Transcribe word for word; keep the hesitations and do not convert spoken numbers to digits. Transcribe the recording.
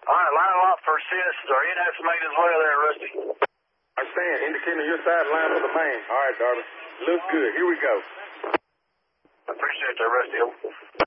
All right, line them up for assist. Are in estimate as well there, Rusty? I stand. Indicating your side line for the main. All right, Darby. Looks good. Here we go. I appreciate that, Rusty.